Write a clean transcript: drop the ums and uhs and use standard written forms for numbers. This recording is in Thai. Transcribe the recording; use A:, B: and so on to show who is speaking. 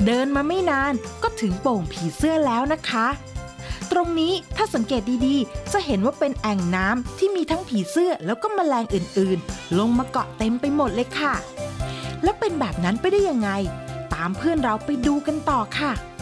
A: เดินมาไม่นานก็ถึงโป่งผีเสื้อแล้วนะคะตรงนี้ถ้าสังเกตดีๆจะเห็นว่าเป็นแอ่งน้ำที่มีทั้งผีเสื้อแล้วก็แมลงอื่นๆลงมาเกาะเต็มไปหมดเลยค่ะแล้วเป็นแบบนั้นไปได้ยังไงตามเพื่อนเราไปดูกันต่อค่ะ